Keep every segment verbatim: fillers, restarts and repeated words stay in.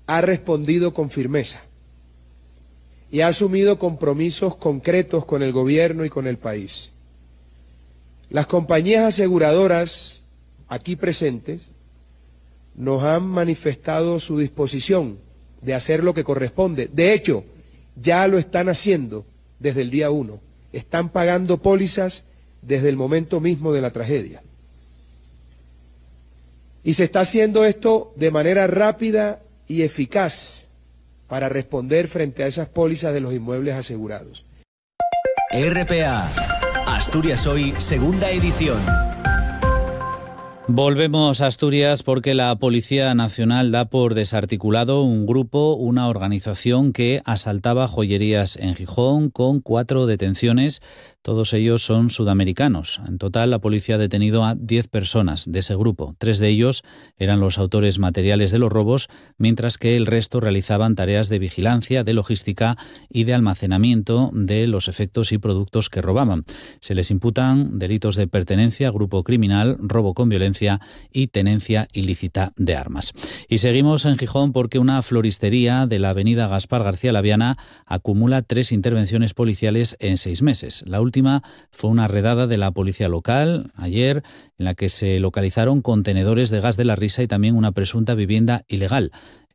ha respondido con firmeza y ha asumido compromisos concretos con el gobierno y con el país. Las compañías aseguradoras aquí presentes nos han manifestado su disposición de hacer lo que corresponde. De hecho, ya lo están haciendo desde el día uno. Están pagando pólizas desde el momento mismo de la tragedia. Y se está haciendo esto de manera rápida y eficaz para responder frente a esas pólizas de los inmuebles asegurados. R P A, Asturias Hoy, segunda edición. Volvemos a Asturias porque la Policía Nacional da por desarticulado un grupo, una organización que asaltaba joyerías en Gijón con cuatro detenciones. Todos ellos son sudamericanos. En total, la policía ha detenido a diez personas de ese grupo. Tres de ellos eran los autores materiales de los robos, mientras que el resto realizaban tareas de vigilancia, de logística y de almacenamiento de los efectos y productos que robaban. Se les imputan delitos de pertenencia a grupo criminal, robo con violencia y tenencia ilícita de armas. Y seguimos en Gijón porque una floristería de la avenida Gaspar García Laviana acumula tres intervenciones policiales en seis meses. La última fue una redada de la policía local ayer en la que se localizaron contenedores de gas de la risa y también una presunta vivienda ilegal.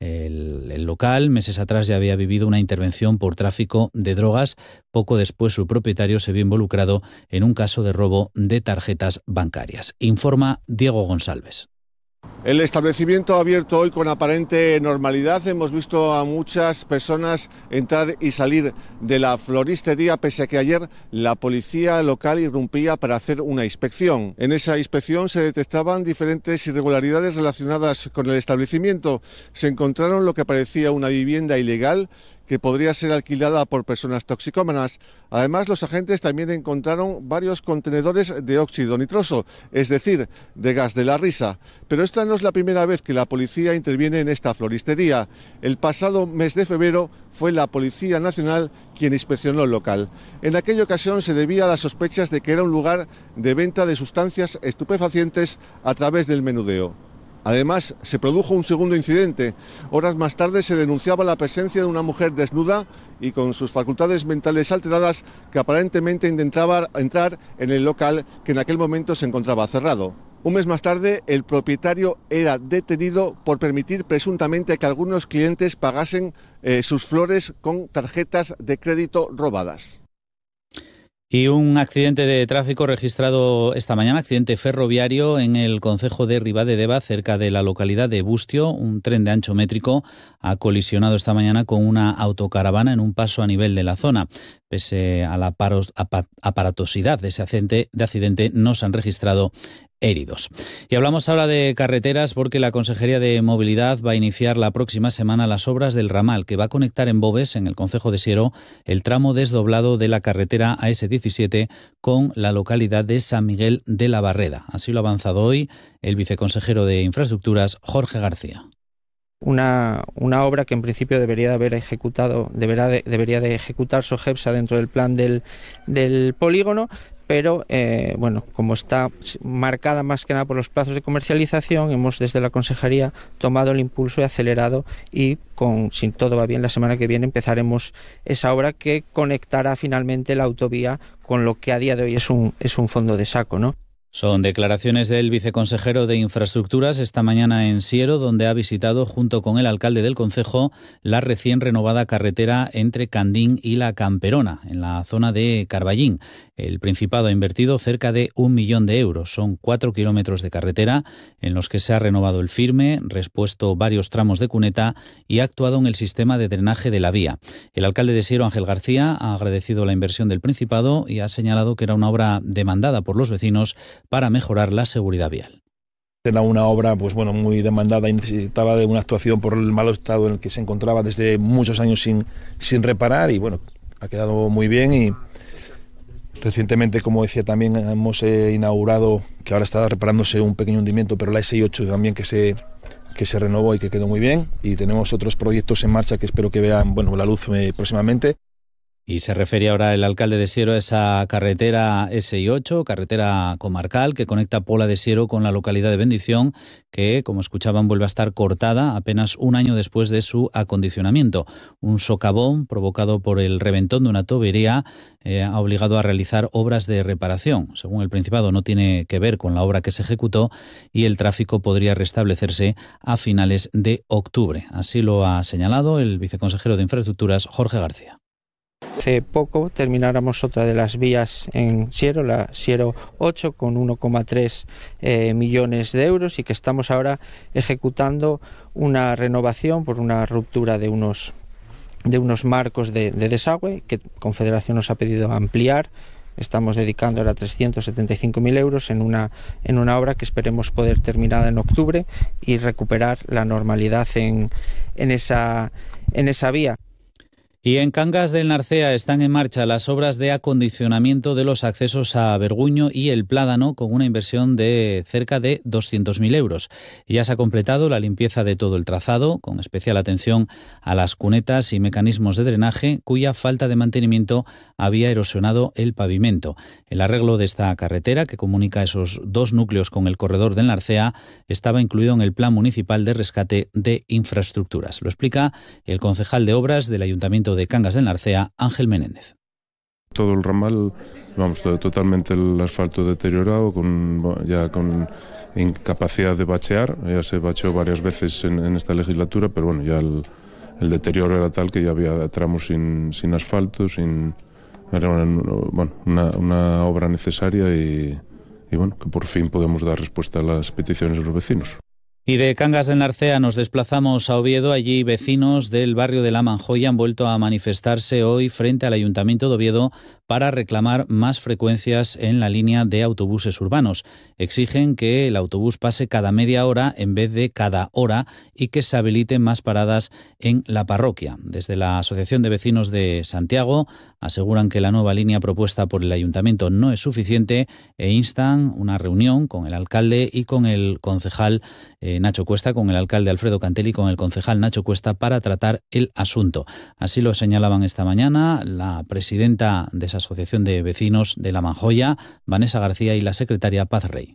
El, el local meses atrás ya había vivido una intervención por tráfico de drogas. Poco después su propietario se vio involucrado en un caso de robo de tarjetas bancarias. Informa Diego González. El establecimiento ha abierto hoy con aparente normalidad. Hemos visto a muchas personas entrar y salir de la floristería, pese a que ayer la policía local irrumpía para hacer una inspección. En esa inspección se detectaban diferentes irregularidades relacionadas con el establecimiento. Se encontraron lo que parecía una vivienda ilegal que podría ser alquilada por personas toxicómanas. Además, los agentes también encontraron varios contenedores de óxido nitroso, es decir, de gas de la risa. Pero esta no es la primera vez que la policía interviene en esta floristería. El pasado mes de febrero fue la Policía Nacional quien inspeccionó el local. En aquella ocasión se debía a las sospechas de que era un lugar de venta de sustancias estupefacientes a través del menudeo. Además, se produjo un segundo incidente. Horas más tarde se denunciaba la presencia de una mujer desnuda y con sus facultades mentales alteradas que aparentemente intentaba entrar en el local que en aquel momento se encontraba cerrado. Un mes más tarde, el propietario era detenido por permitir presuntamente que algunos clientes pagasen eh, sus flores con tarjetas de crédito robadas. Y un accidente de tráfico registrado esta mañana, accidente ferroviario en el concejo de Ribadedeva, cerca de la localidad de Bustio. Un tren de ancho métrico ha colisionado esta mañana con una autocaravana en un paso a nivel de la zona. Pese a la aparatosidad de ese accidente, de accidente, no se han registrado heridos. Y hablamos ahora de carreteras porque la Consejería de Movilidad va a iniciar la próxima semana las obras del ramal que va a conectar en Boves, en el concejo de Siero, el tramo desdoblado de la carretera A S diecisiete con la localidad de San Miguel de la Barreda. Así lo ha avanzado hoy el viceconsejero de Infraestructuras, Jorge García. Una, una obra que en principio debería de haber ejecutado, deberá de, debería de ejecutar SOGEPSA dentro del plan del, del polígono, pero eh, bueno, como está marcada más que nada por los plazos de comercialización, hemos desde la Consejería tomado el impulso y acelerado y con, si todo va bien, la semana que viene empezaremos esa obra que conectará finalmente la autovía con lo que a día de hoy es un, es un fondo de saco, ¿no? Son declaraciones del viceconsejero de Infraestructuras esta mañana en Siero, donde ha visitado junto con el alcalde del concejo la recién renovada carretera entre Candín y La Camperona, en la zona de Carballín. El Principado ha invertido cerca de un millón de euros. Son cuatro kilómetros de carretera en los que se ha renovado el firme, respuesto varios tramos de cuneta y ha actuado en el sistema de drenaje de la vía. El alcalde de Siero, Ángel García, ha agradecido la inversión del Principado y ha señalado que era una obra demandada por los vecinos para mejorar la seguridad vial. Era una obra pues bueno, muy demandada y necesitaba de una actuación por el mal estado en el que se encontraba desde muchos años sin, sin reparar y bueno, ha quedado muy bien y recientemente, como decía, también hemos eh, inaugurado, que ahora está reparándose un pequeño hundimiento, pero la ese ocho también que se, que se renovó y que quedó muy bien y tenemos otros proyectos en marcha que espero que vean bueno, la luz eh, próximamente. Y se refiere ahora el alcalde de Siero a esa carretera ese i ocho, carretera comarcal que conecta Pola de Siero con la localidad de Bendición, que, como escuchaban, vuelve a estar cortada apenas un año después de su acondicionamiento. Un socavón provocado por el reventón de una tubería eh, ha obligado a realizar obras de reparación. Según el Principado, no tiene que ver con la obra que se ejecutó y el tráfico podría restablecerse a finales de octubre. Así lo ha señalado el viceconsejero de Infraestructuras, Jorge García. Hace poco termináramos otra de las vías en Siero, la Siero ocho, con uno coma tres eh, millones de euros, y que estamos ahora ejecutando una renovación por una ruptura de unos, de unos marcos de, de desagüe que Confederación nos ha pedido ampliar. Estamos dedicando ahora trescientos setenta y cinco mil euros en una, en una obra que esperemos poder terminar en octubre y recuperar la normalidad en, en, esa, en esa vía. Y en Cangas del Narcea están en marcha las obras de acondicionamiento de los accesos a Berguño y El Pládano, con una inversión de cerca de doscientos mil euros. Ya se ha completado la limpieza de todo el trazado, con especial atención a las cunetas y mecanismos de drenaje, cuya falta de mantenimiento había erosionado el pavimento. El arreglo de esta carretera, que comunica esos dos núcleos con el corredor del Narcea, estaba incluido en el Plan Municipal de Rescate de Infraestructuras. Lo explica el concejal de Obras del Ayuntamiento de Cangas del Narcea, Ángel Menéndez. Todo el ramal, vamos, todo, totalmente el asfalto deteriorado, con, ya con incapacidad de bachear. Ya se bacheó varias veces en, en esta legislatura, pero bueno, ya el, el deterioro era tal que ya había tramos sin, sin asfalto, sin, era una, bueno, una, una obra necesaria y, y bueno, que por fin podemos dar respuesta a las peticiones de los vecinos. Y de Cangas del Narcea nos desplazamos a Oviedo. Allí vecinos del barrio de La Manjoya han vuelto a manifestarse hoy frente al Ayuntamiento de Oviedo para reclamar más frecuencias en la línea de autobuses urbanos. Exigen que el autobús pase cada media hora en vez de cada hora y que se habiliten más paradas en la parroquia. Desde la Asociación de Vecinos de Santiago aseguran que la nueva línea propuesta por el Ayuntamiento no es suficiente e instan una reunión con el alcalde y con el concejal eh, Nacho Cuesta, con el alcalde Alfredo Cantelli y con el concejal Nacho Cuesta para tratar el asunto. Así lo señalaban esta mañana la presidenta de esa Asociación de Vecinos de La Manjoya, Vanessa García, y la secretaria Paz Rey.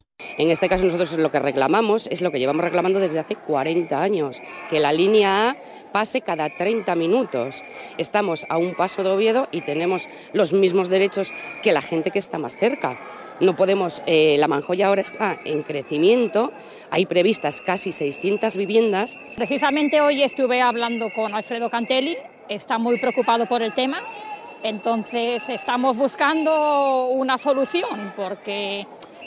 En este caso nosotros lo que reclamamos es lo que llevamos reclamando desde hace cuarenta años, que la línea A pase cada treinta minutos. Estamos a un paso de Oviedo y tenemos los mismos derechos que la gente que está más cerca. No podemos, eh, La Manjoya ahora está en crecimiento, hay previstas casi seiscientas viviendas. Precisamente hoy estuve hablando con Alfredo Cantelli, está muy preocupado por el tema, entonces estamos buscando una solución porque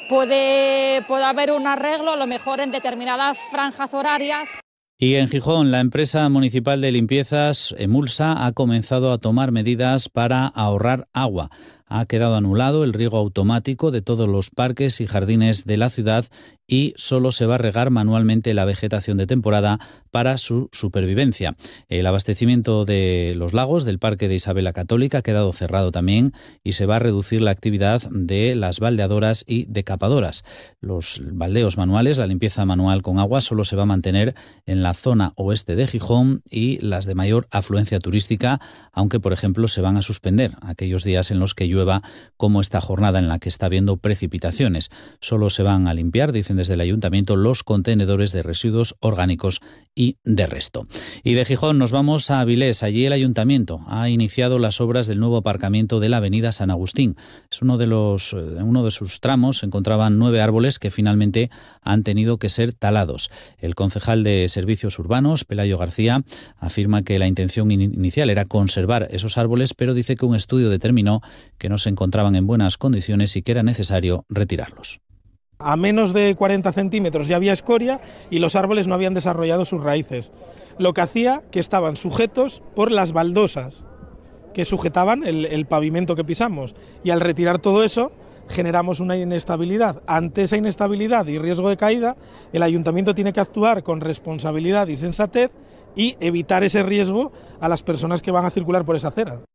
puede, puede haber un arreglo a lo mejor en determinadas franjas horarias. Y en Gijón, la empresa municipal de limpiezas Emulsa ha comenzado a tomar medidas para ahorrar agua. Ha quedado anulado el riego automático de todos los parques y jardines de la ciudad y solo se va a regar manualmente la vegetación de temporada para su supervivencia. El abastecimiento de los lagos del Parque de Isabel la Católica ha quedado cerrado también y se va a reducir la actividad de las baldeadoras y decapadoras. Los baldeos manuales, la limpieza manual con agua, solo se va a mantener en la zona oeste de Gijón y las de mayor afluencia turística, aunque, por ejemplo, se van a suspender aquellos días en los que llueva, como esta jornada en la que está habiendo precipitaciones. Solo se van a limpiar, dicen desde el Ayuntamiento, los contenedores de residuos orgánicos y de resto. Y de Gijón nos vamos a Avilés. Allí el Ayuntamiento ha iniciado las obras del nuevo aparcamiento de la avenida San Agustín. Es uno de los, en uno de sus tramos se encontraban nueve árboles que finalmente han tenido que ser talados. El concejal de Servicios Urbanos, Pelayo García, afirma que la intención inicial era conservar esos árboles, pero dice que un estudio determinó que no se encontraban en buenas condiciones y que era necesario retirarlos. A menos de cuarenta centímetros ya había escoria y los árboles no habían desarrollado sus raíces, lo que hacía que estaban sujetos por las baldosas que sujetaban el, el pavimento que pisamos, y al retirar todo eso generamos una inestabilidad. Ante esa inestabilidad y riesgo de caída, el Ayuntamiento tiene que actuar con responsabilidad y sensatez y evitar ese riesgo a las personas que van a circular por esa acera.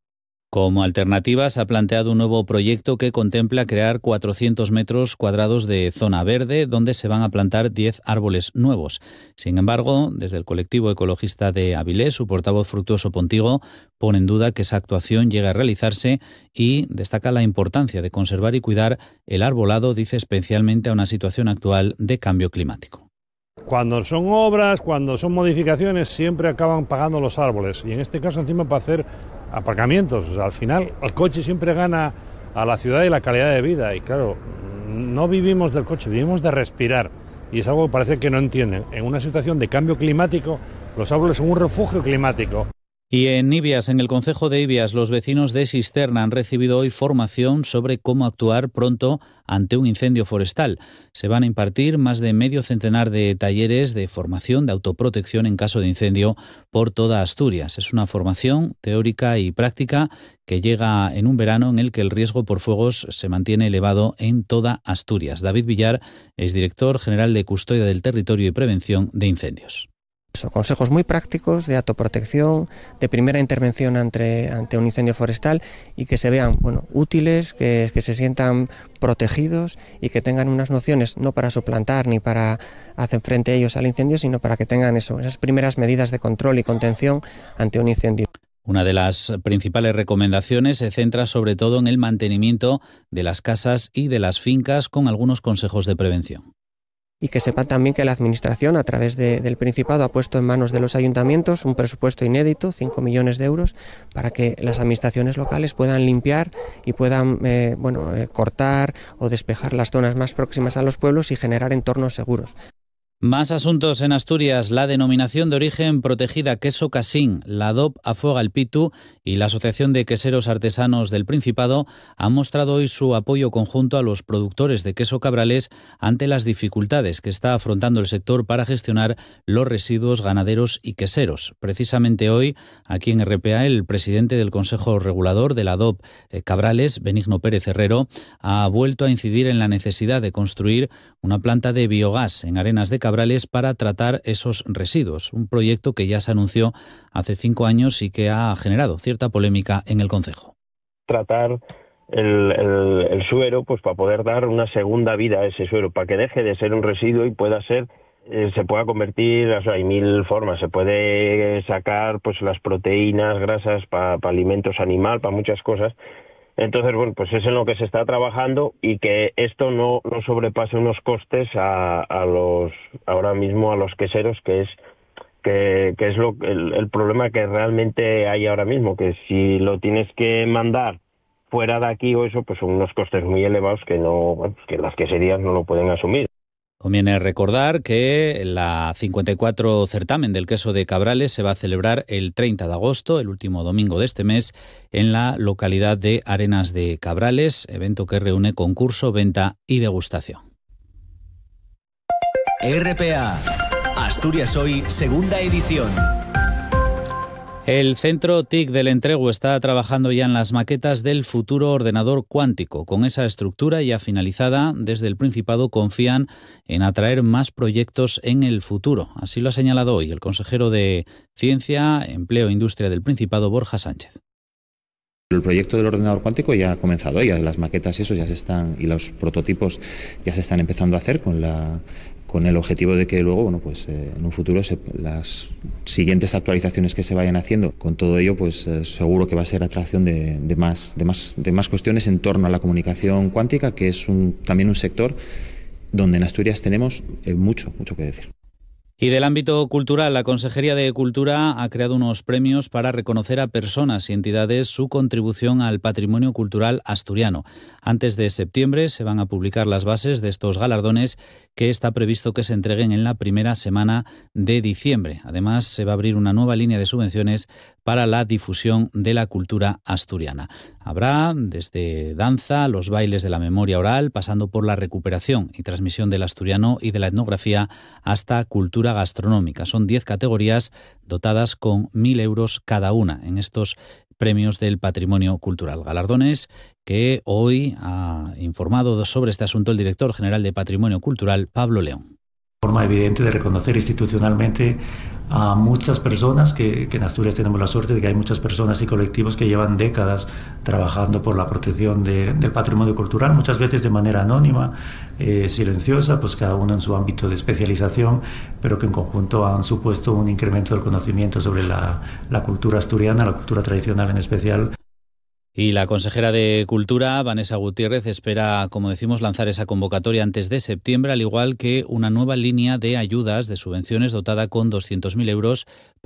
Como alternativa, se ha planteado un nuevo proyecto que contempla crear cuatrocientos metros cuadrados de zona verde, donde se van a plantar diez árboles nuevos. Sin embargo, desde el colectivo ecologista de Avilés, su portavoz Fructuoso Pontigo pone en duda que esa actuación llegue a realizarse y destaca la importancia de conservar y cuidar el arbolado, dice, especialmente a una situación actual de cambio climático. Cuando son obras, cuando son modificaciones, siempre acaban pagando los árboles. Y en este caso, encima, para hacer aparcamientos. O sea, al final, el coche siempre gana a la ciudad y la calidad de vida. Y claro, no vivimos del coche, vivimos de respirar. Y es algo que parece que no entienden. En una situación de cambio climático, los árboles son un refugio climático. Y en Ibias, en el concejo de Ibias, los vecinos de Sisterna han recibido hoy formación sobre cómo actuar pronto ante un incendio forestal. Se van a impartir más de medio centenar de talleres de formación de autoprotección en caso de incendio por toda Asturias. Es una formación teórica y práctica que llega en un verano en el que el riesgo por fuegos se mantiene elevado en toda Asturias. David Villar es director general de Custodia del Territorio y Prevención de Incendios. Son consejos muy prácticos de autoprotección, de primera intervención ante, ante un incendio forestal y que se vean bueno, útiles, que, que se sientan protegidos y que tengan unas nociones no para suplantar ni para hacer frente a ellos al incendio, sino para que tengan eso, esas primeras medidas de control y contención ante un incendio. Una de las principales recomendaciones se centra sobre todo en el mantenimiento de las casas y de las fincas con algunos consejos de prevención. Y que sepan también que la Administración, a través de, del Principado, ha puesto en manos de los ayuntamientos un presupuesto inédito, cinco millones de euros, para que las administraciones locales puedan limpiar y puedan eh, bueno, eh, cortar o despejar las zonas más próximas a los pueblos y generar entornos seguros. Más asuntos en Asturias. La denominación de origen protegida Queso Casín, la D O P Afoga el Pitu y la Asociación de Queseros Artesanos del Principado han mostrado hoy su apoyo conjunto a los productores de queso cabrales ante las dificultades que está afrontando el sector para gestionar los residuos ganaderos y queseros. Precisamente hoy, aquí en R P A, el presidente del Consejo Regulador de la D O P Cabrales, Benigno Pérez Herrero, ha vuelto a incidir en la necesidad de construir una planta de biogás en Arenas de Cabrales Cabrales para tratar esos residuos, un proyecto que ya se anunció hace cinco años y que ha generado cierta polémica en el concejo. Tratar el, el, el suero pues para poder dar una segunda vida a ese suero, para que deje de ser un residuo y pueda ser, eh, se pueda convertir, o sea, hay mil formas, se puede sacar pues las proteínas, grasas para pa alimentos animal, para muchas cosas. Entonces, bueno, pues es en lo que se está trabajando y que esto no, no sobrepase unos costes a, a los, ahora mismo a los queseros, que es que, que es lo el, el problema que realmente hay ahora mismo, que si lo tienes que mandar fuera de aquí o eso, pues son unos costes muy elevados que no, bueno, que las queserías no lo pueden asumir. Conviene recordar que la cincuenta y cuatro certamen del queso de Cabrales se va a celebrar el treinta de agosto, el último domingo de este mes, en la localidad de Arenas de Cabrales, evento que reúne concurso, venta y degustación. R P A, Asturias Hoy, segunda edición. El Centro T I C del Entrego está trabajando ya en las maquetas del futuro ordenador cuántico. Con esa estructura ya finalizada, desde el Principado confían en atraer más proyectos en el futuro. Así lo ha señalado hoy el consejero de Ciencia, Empleo e Industria del Principado, Borja Sánchez. El proyecto del ordenador cuántico ya ha comenzado, ya las maquetas y eso ya se están, y los prototipos ya se están empezando a hacer con la con el objetivo de que luego, bueno, pues eh, en un futuro se, las siguientes actualizaciones que se vayan haciendo, con todo ello, pues eh, seguro que va a ser atracción de, de más de más de más cuestiones en torno a la comunicación cuántica, que es un, también un sector donde en Asturias tenemos eh, mucho mucho que decir. Y del ámbito cultural, la Consejería de Cultura ha creado unos premios para reconocer a personas y entidades su contribución al patrimonio cultural asturiano. Antes de septiembre se van a publicar las bases de estos galardones, que está previsto que se entreguen en la primera semana de diciembre. Además, se va a abrir una nueva línea de subvenciones para la difusión de la cultura asturiana. Habrá desde danza, los bailes de la memoria oral, pasando por la recuperación y transmisión del asturiano y de la etnografía, hasta cultura gastronómica. Son diez categorías dotadas con mil euros cada una en estos premios del patrimonio cultural. Galardones que hoy ha informado sobre este asunto el director general de Patrimonio Cultural, Pablo León. Forma evidente de reconocer institucionalmente a muchas personas, que, que en Asturias tenemos la suerte de que hay muchas personas y colectivos que llevan décadas trabajando por la protección de, del patrimonio cultural, muchas veces de manera anónima, eh, silenciosa, pues cada uno en su ámbito de especialización, pero que en conjunto han supuesto un incremento del conocimiento sobre la, la cultura asturiana, la cultura tradicional en especial. Y la consejera de Cultura, Vanessa Gutiérrez, espera, como decimos, lanzar esa convocatoria antes de septiembre, al igual que una nueva línea de ayudas, de subvenciones dotada con doscientos mil euros para